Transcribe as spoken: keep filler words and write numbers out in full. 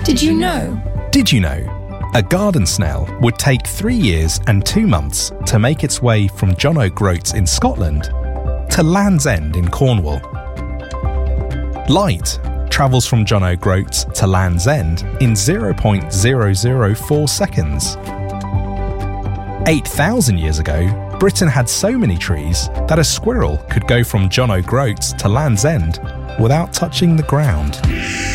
Did you know? Did you know? A garden snail would take three years and two months to make its way from John O'Groats in Scotland to Land's End in Cornwall. Light travels from John O'Groats to Land's End in zero point zero zero four seconds. eight thousand years ago, Britain had so many trees that a squirrel could go from John O'Groats to Land's End without touching the ground.